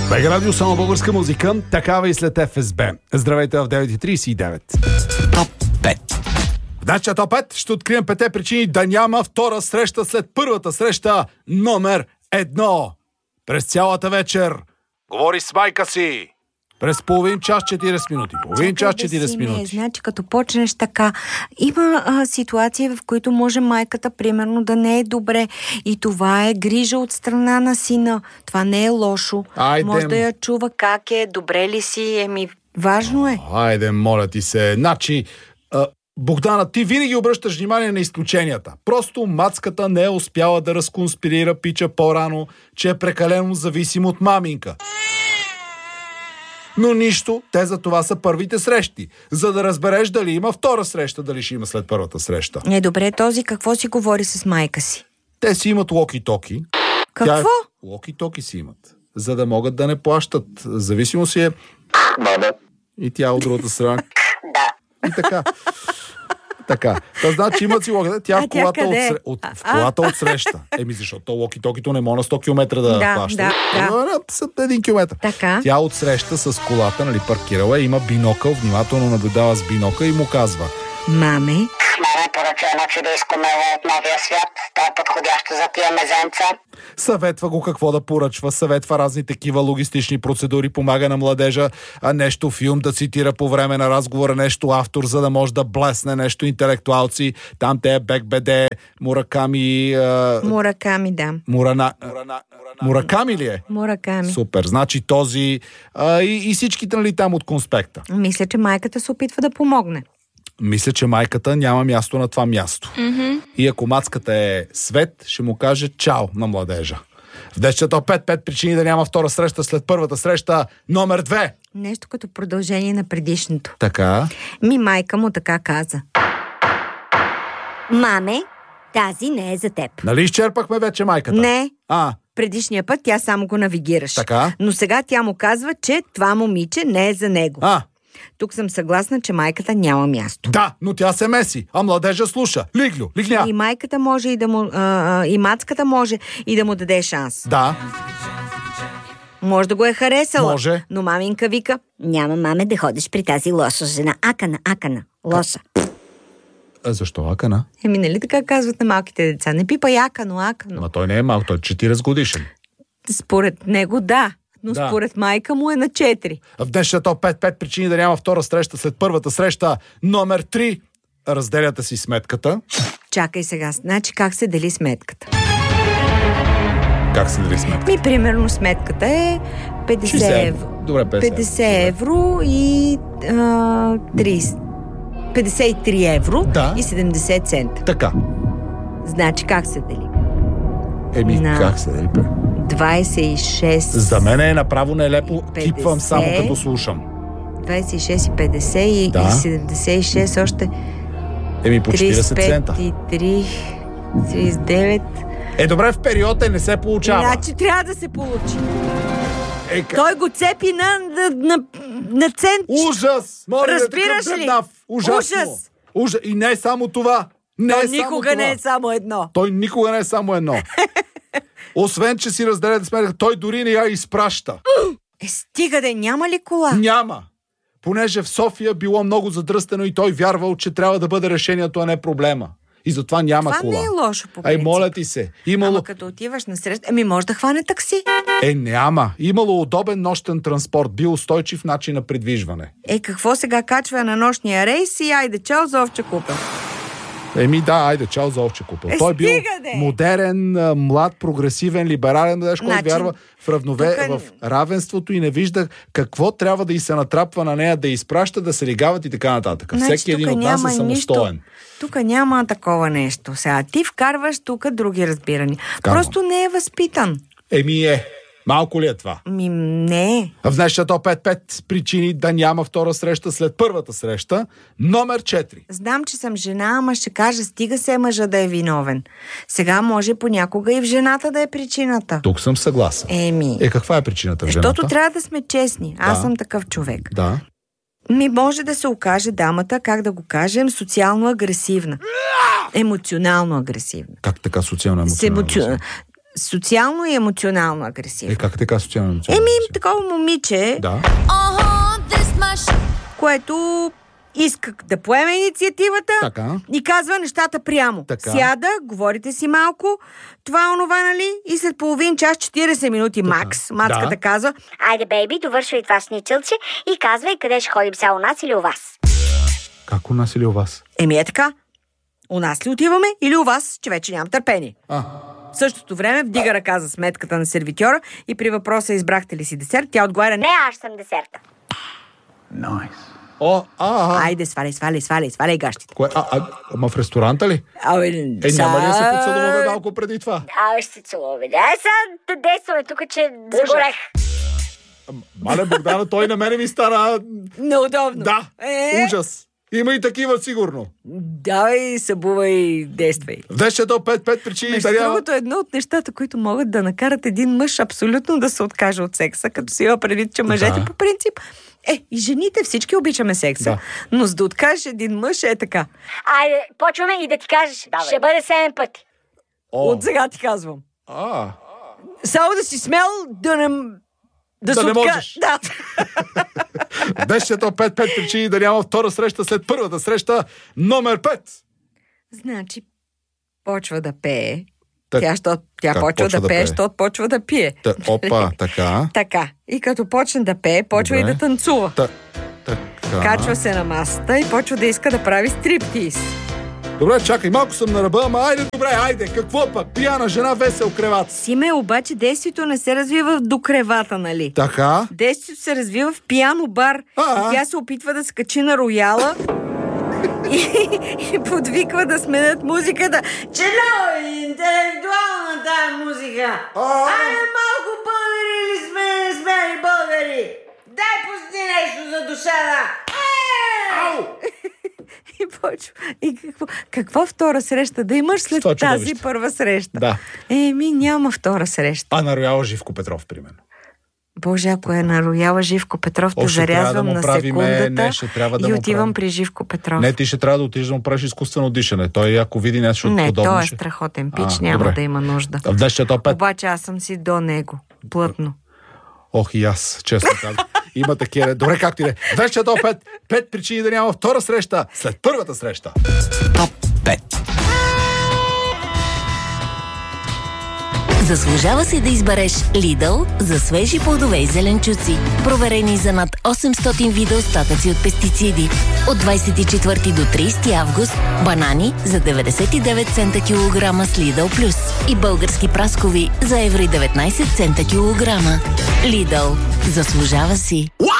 Бега радио, само българска музика, такава и след ФСБ. Здравейте в 9:39. Топ 5. В нашия топ 5 ще открием 5 причини да няма втора среща след първата среща номер 1. През цялата вечер говори с майка си. През половин час 40 минути. Половин час 40 минути. Значи, като почнеш така, има ситуации, в които може майката, примерно, да не е добре. И това е грижа от страна на сина. Това не е лошо. Може да я чува как е, добре ли си, важно е. Айде, моля ти се. Значи, Богдана, ти винаги обръщаш внимание на изключенията. Просто мацката не е успяла да разконспирира пича по-рано, че е прекалено зависим от маминка. Но нищо, те за това са първите срещи. За да разбереш дали има втора среща, дали ще има след първата среща. Добре, този какво си говори с майка си? Те си имат локи-токи. Какво? Локи-токи си имат. За да могат да не плащат. Зависимо си е... Баба. И тя от другата страна. Да. И така. Така. Та значи имат си локи. Тя в колата отсреща. Защото локи-токито не може на 100 км да плаща. Са 1 км. Така. Тя отсреща с колата, нали, паркирала, има бинокъл, внимателно наблюдава с бинокъл и му казва: Маме, поръча едно чудеско мело от новия свят. Това е подходящо за тия мезенца. Съветва го какво да поръчва, съветва разни такива логистични процедури, помага на младежа нещо филм да цитира по време на разговора, нещо автор, за да може да блесне, нещо интелектуалци. Там те е Бекбеде, Мураками... Мураками, да. Мураками ли е? Мураками. Супер. Значи този и всичките, нали, там от конспекта. Мисля, че майката се опитва да помогне. Мисля, че майката няма място на това място. Mm-hmm. И ако мацката е свет, ще му каже чао на младежа. В днешното 5 причини да няма втора среща след първата среща номер 2. Нещо като продължение на предишното. Така. Майка му така каза: Маме, тази не е за теб. Нали изчерпахме вече майката? Не. Предишния път тя само го навигираше. Така. Но сега тя му казва, че това момиче не е за него. Тук съм съгласна, че майката няма място. Да, но тя се меси, а младежа слуша. Лигня. И майката може и да му... и мацката може и да му даде шанс. Да. Може да го е харесала. Може. Но маминка вика: няма, маме, да ходиш при тази лоша жена. Акана. Лоша. Защо акана? Нали така казват на малките деца? Не пипай акано. Ма той не е малко, той е 40 годишен. Според него да. Но според майка му е на 4. В днешното 5 причини да няма втора среща след първата среща номер 3. Разделяте си сметката. Чакай сега. Значи как се дели сметката? Как се дели сметката? Примерно сметката е 50 евро. Добре, 50 евро и 53 евро и 70 цента. Така. Значи как се дели? Как се дели? 26... За мен е направо нелепо, кипвам само като слушам. 26 и 50 и 76 още... по 40 цента. 33, 39... Добре, в период не се получава. Значи трябва да се получи. Той го цепи на цент. Ужас! Разбираш ли? Ужас! И не е само това. Той никога не е само едно. Той никога не е само едно. Освен, че си разделяте сметка, той дори не я изпраща. Стига да няма ли кола? Няма. Понеже в София било много задръстено и той вярвал, че трябва да бъде решението, а не проблема. И затова няма кола. Това не е лошо по принцип. Моля ти се. Ама като отиваш на среща, може да хване такси. Няма. Имало удобен нощен транспорт, бил устойчив начин на придвижване. Какво сега качва на нощния рейс и айде чао за овче купа? Айде, чао за овче купа. Той бил модерен, млад, прогресивен, либерален младеж, който вярва в равенството и не вижда какво трябва да й се натрапва на нея, да изпраща, да се лигават и така нататък. Всеки един от нас е самостоен. Тук няма такова нещо. Сега ти вкарваш тук други разбирания. Просто не е възпитан. Малко ли е това? Не. В днешното 5 причини да няма втора среща след първата среща. Номер 4. Знам, че съм жена, ама ще кажа, стига се мъжа да е виновен. Сега може понякога и в жената да е причината. Тук съм съгласен. Каква е причината в жената? Защото трябва да сме честни. Аз съм такъв човек. Да. Може да се окаже дамата, как да го кажем, социално агресивна. Емоционално агресивна. Как така социално емоционално агресивна? социално и емоционално агресивно. Как така социално и емоционално? Такова момиче, да, което иска да поеме инициативата и казва нещата прямо. Сяда, говорите си малко, това онова, нали? И след половин час, 40 минути макс, мацката казва: айде, бейби, довършвай това сничълче и казвай къде ще ходим, сега у нас или у вас. Как у нас или у вас? Е така. У нас ли отиваме или у вас, че вече нямам търпение? В същото време вдига ръка за сметката на сервитьора и при въпроса: избрахте ли си десерт, тя отговаря: не, аз съм десерта. Найс. Айде, сваляй гащите. Ама в ресторанта ли? Няма ли да се поцелуваме малко преди това? Ще се целуваме. Сега да действаме тук, че загорех. Мале, Богдана, той на мене ми стана... неудобно. Да, ужас. Има и такива, сигурно. Давай, събувай, действай. Вдеше до 5 причини. Между другото, едно от нещата, които могат да накарат един мъж абсолютно да се откаже от секса, като си има предвид, че мъжете по принцип... и жените всички обичаме секса. Но за да откажеш един мъж е така. Айде, почваме и да ти кажеш, ще бъде 7 пъти. От сега ти казвам. Само да си смел да не можеш. Да. Днес то 5 причини да няма втора среща след първата среща. Номер 5. Значи, почва да пее. Тя почва да пее, защото почва да пие. Така. Така. И като почне да пее, почва и да танцува. Качва се на масата и почва да иска да прави стриптиз. Добре, чакай, малко съм на ръба, ама айде, какво пък? Пияна жена, весел креват. Симе, обаче действието не се развива до кревата, нали? Така. Действието се развива в пияно бар. И тя се опитва да скачи на рояла и подвиква да сменят музиката. Че много интелектуална тая музика. Айде малко българи или сме ли българи? Дай пусти нещо за душата. И почва. И каква втора среща да имаш след тази първа среща? Да. Няма втора среща. На рояла Живко Петров, примерно. Боже, ако е на рояла Живко Петров, те зарязвам на секундата и отивам при Живко Петров. Не, ти ще трябва да отидеш да му правиш изкуствено дишане. Той ако види нещо подобно... Не, той е страхотен пич, няма да има нужда. Обаче аз съм си до него. Плътно. И аз, честно казвам. Има такива. Добре, както и да е. 2-4-5. 5 причини да няма втора среща след първата среща. Топ 5. Заслужава се да избереш Lidl за свежи плодове и зеленчуци. Проверени за над 800 вида остатъци от пестициди. От 24 до 30 август банани за 99 цента килограма с Lidl+. И български праскови за евро 19 цента килограма. Lidl. Заслужава си.